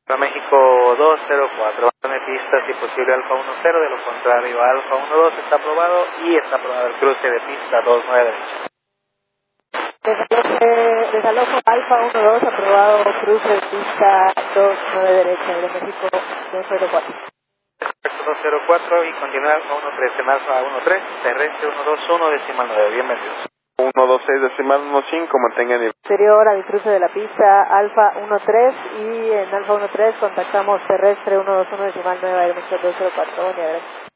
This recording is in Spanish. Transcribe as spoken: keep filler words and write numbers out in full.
Para México dos cero cuatro, dame pista si posible Alfa uno cero, de lo contrario Alfa uno dos está aprobado y está aprobado el cruce de pista dos nueve derecha. Desalojo, desalojo Alfa uno dos aprobado, cruce de pista dos nueve derecha, de México dos cero cuatro. dos cero cuatro y continúa Alfa uno tres en Alfa uno tres, terrestre uno dos uno decimal nueve, bienvenidos. uno dos seis decimal uno cinco, mantenga nivel. Exterior al cruce de la pista Alfa uno tres y en Alfa uno tres contactamos terrestre uno dos uno decimal nueve, Aeroméxico dos cero cuatro, buen día, gracias.